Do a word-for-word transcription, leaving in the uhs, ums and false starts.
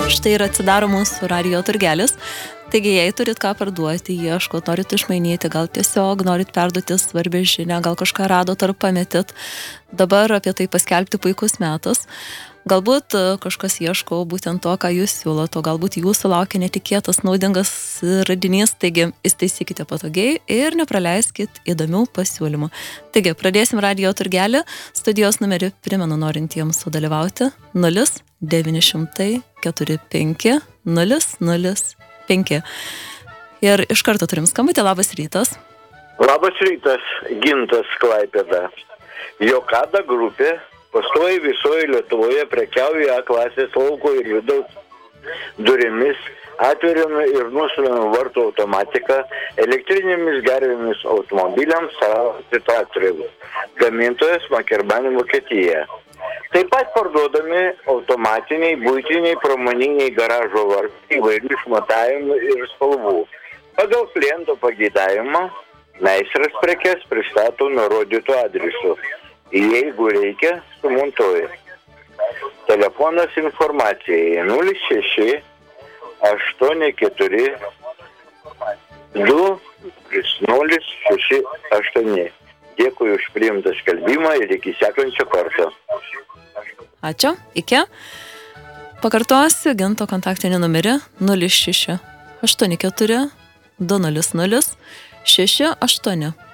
Štai ir atsidaro mūsų radijo turgelis. Taigi, jei turit ką parduoti, ieškot, norit išmainyti, gal tiesiog norit perduoti svarbę žinią, gal kažką radot ar pametit, dabar apie tai paskelbti puikus metas. Galbūt kažkas ieško būtent to, ką jūs siūlot, o galbūt jūsų laukia netikėtas, naudingas radinys, taigi įstaisykite patogiai ir nepraleiskit įdomių pasiūlymų. Taigi, pradėsim radijo turgelį. Studijos numerį primenu norintiems sudalyvauti nulis devyni šimtai keturi penki nulis nulis penki. Ir iš karto turim skambutį. Labas rytas. Labas rytas, Gintas, Klaipėda. Jokada grupė pastoviai visoje Lietuvoje prekiauja A klasės lauko ir vidaus durimis, atveriami ir nustumiami vartų automatiką, elektrinėmis gervėmis automobiliams, ir traktoriams. Gamintojas Makerbani, Vokietija. Taip pat parduodami automatiniai, buitiniai, pramoniniai garažo vartai įvairių išmatavimų ir spalvų. Pagal kliento pageidavimą meistras prekes pristato nurodytų adresų. Jeigu reikia, sumontuoja. Telefonas informacijai nulis šeši aštuoni keturi du nulis šeši aštuoni. Dėkui už priimtą skelbimą ir iki sekančio karto. Ačiū, iki. Pakartosiu Ginto kontaktinį numerį nulis šeši aštuoni keturi du nulis nulis šeši aštuoni.